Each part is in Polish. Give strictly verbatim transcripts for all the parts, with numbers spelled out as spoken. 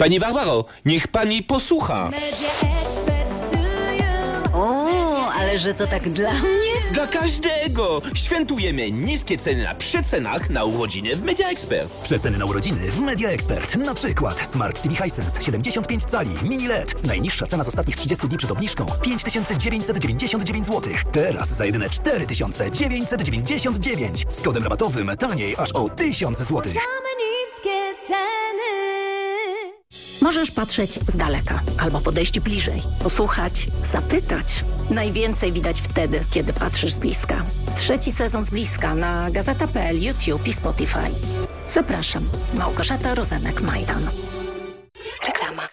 Pani Barbaro, niech pani posłucha. O, ale że to tak dla mnie? Dla każdego! Świętujemy niskie ceny na przecenach na urodziny w Media Expert. Przeceny na urodziny w Media Expert. Na przykład Smart T V Hisense siedemdziesiąt pięć cali, mini L E D. Najniższa cena z ostatnich trzydziestu dni przed obniżką pięć tysięcy dziewięćset dziewięćdziesiąt dziewięć złotych. Teraz za jedyne cztery tysiące dziewięćset dziewięćdziesiąt dziewięć. Z kodem rabatowym taniej aż o tysiąc złotych. Możesz patrzeć z daleka albo podejść bliżej, posłuchać, zapytać. Najwięcej widać wtedy, kiedy patrzysz z bliska. Trzeci sezon z bliska na gazeta kropka pe el, YouTube i Spotify. Zapraszam. Małgorzata Rozenek-Majdan. Reklama.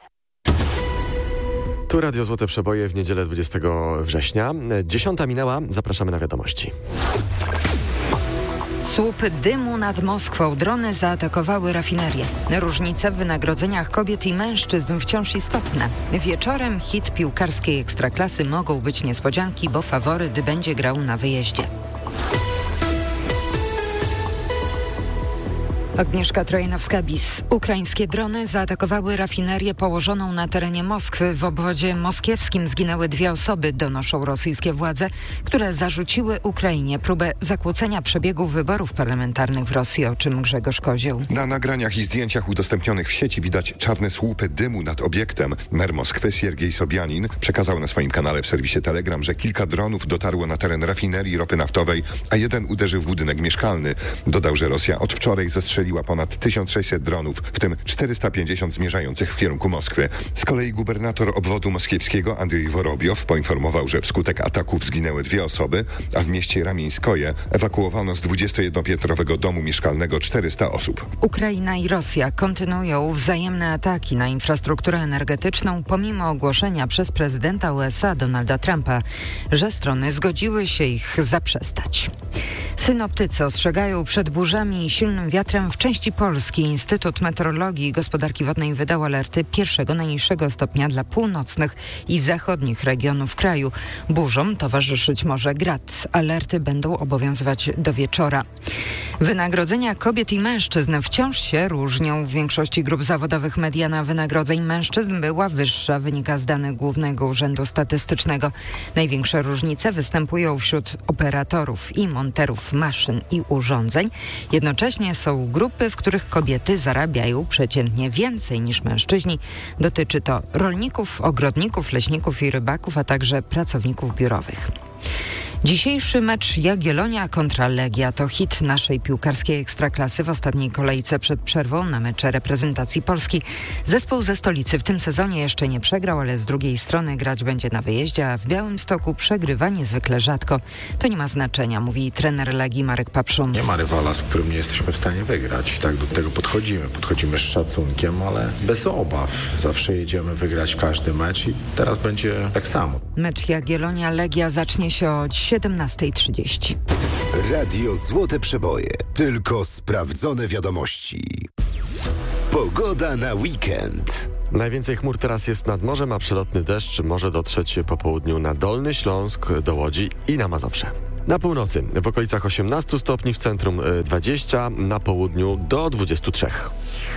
Tu Radio Złote Przeboje w niedzielę dwudziestego września. Dziesiąta minęła, zapraszamy na wiadomości. Słup dymu nad Moskwą. Drony zaatakowały rafinerię. Różnice w wynagrodzeniach kobiet i mężczyzn wciąż istotne. Wieczorem hit piłkarskiej Ekstraklasy mogą być niespodzianki, bo faworyt będzie grał na wyjeździe. Agnieszka Trojanowska-Bis. Ukraińskie drony zaatakowały rafinerię położoną na terenie Moskwy. W obwodzie moskiewskim zginęły dwie osoby, donoszą rosyjskie władze, które zarzuciły Ukrainie próbę zakłócenia przebiegu wyborów parlamentarnych w Rosji, o czym Grzegorz Kozioł. Na nagraniach i zdjęciach udostępnionych w sieci widać czarne słupy dymu nad obiektem. Mer Moskwy Siergiej Sobianin przekazał na swoim kanale w serwisie Telegram, że kilka dronów dotarło na teren rafinerii ropy naftowej, a jeden uderzył w budynek mieszkalny. Dodał, że Rosja od wczoraj zastrzeliła ponad tysiąc sześćset dronów, w tym czterysta pięćdziesiąt zmierzających w kierunku Moskwy. Z kolei gubernator obwodu moskiewskiego Andrzej Worobiow poinformował, że wskutek ataków zginęły dwie osoby, a w mieście Ramińskoje ewakuowano z dwudziestojednopiętrowego domu mieszkalnego czterysta osób. Ukraina i Rosja kontynuują wzajemne ataki na infrastrukturę energetyczną pomimo ogłoszenia przez prezydenta U S A Donalda Trumpa, że strony zgodziły się ich zaprzestać. Synoptycy ostrzegają przed burzami i silnym wiatrem w części Polski. Instytut Meteorologii i Gospodarki Wodnej wydał alerty pierwszego najniższego stopnia dla północnych i zachodnich regionów kraju. Burzom towarzyszyć może grad. Alerty będą obowiązywać do wieczora. Wynagrodzenia kobiet i mężczyzn wciąż się różnią. W większości grup zawodowych mediana wynagrodzeń mężczyzn była wyższa, wynika z danych Głównego Urzędu Statystycznego. Największe różnice występują wśród operatorów i monterów maszyn i urządzeń. Jednocześnie są grupy, w których kobiety zarabiają przeciętnie więcej niż mężczyźni. Dotyczy to rolników, ogrodników, leśników i rybaków, a także pracowników biurowych. Dzisiejszy mecz Jagiellonia kontra Legia to hit naszej piłkarskiej Ekstraklasy w ostatniej kolejce przed przerwą na mecze reprezentacji Polski. Zespół ze stolicy w tym sezonie jeszcze nie przegrał, ale z drugiej strony grać będzie na wyjeździe, a w Białymstoku przegrywa niezwykle rzadko. To nie ma znaczenia, mówi trener Legii Marek Papszun. Nie ma rywala, z którym nie jesteśmy w stanie wygrać. Tak do tego podchodzimy. Podchodzimy z szacunkiem, ale bez obaw. Zawsze jedziemy wygrać każdy mecz i teraz będzie tak samo. Mecz Jagiellonia-Legia zacznie się o siedemnasta trzydzieści. Radio Złote Przeboje. Tylko sprawdzone wiadomości. Pogoda na weekend. Najwięcej chmur teraz jest nad morzem, a przelotny deszcz może dotrzeć po południu na Dolny Śląsk, do Łodzi i na Mazowsze. Na północy w okolicach osiemnaście stopni, w centrum dwadzieścia, na południu do dwudziestu trzech.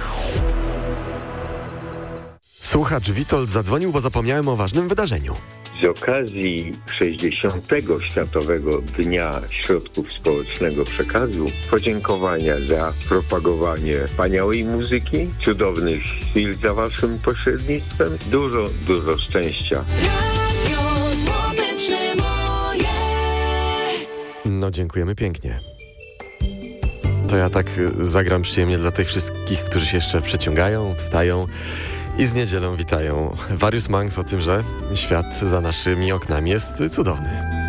Słuchacz Witold zadzwonił, bo zapomniałem o ważnym wydarzeniu. Z okazji sześćdziesiątego Światowego Dnia Środków Społecznego Przekazu podziękowania za propagowanie wspaniałej muzyki, cudownych chwil za waszym pośrednictwem, dużo, dużo szczęścia. Radio Złote Przeboje. No dziękujemy pięknie. To ja tak zagram przyjemnie dla tych wszystkich, którzy się jeszcze przeciągają, wstają i z niedzielą witają. Various Monks o tym, że świat za naszymi oknami jest cudowny.